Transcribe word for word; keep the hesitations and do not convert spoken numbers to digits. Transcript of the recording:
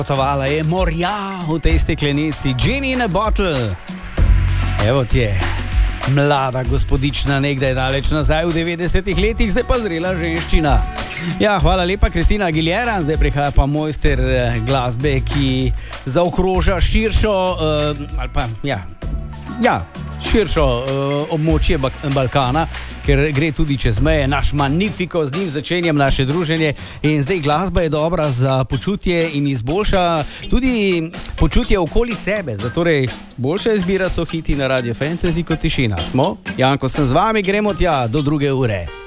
Potovala je morja v tej steklenici, Genie in a Bottle. Evo ti je mlada gospodična, nekdaj daleč nazaj v devetdesetih letih, zdaj pa zrela ženščina. Ja, hvala lepa, Kristina Aguilera. Zdaj prihaja pa mojster glasbe, ki zaokroža širšo, uh, ali pa, ja, ja, širšo uh, območje Balkana, ker gre tudi čez meje. Naš Magnifico, z njim začenjam naše druženje in zdaj glasba je dobra za počutje in izboljša tudi počutje okoli sebe. Zatorej boljša izbira so hiti na Radio Fantasy kot tišina. Smo? Janko sem z vami, gremo tja do druge ure.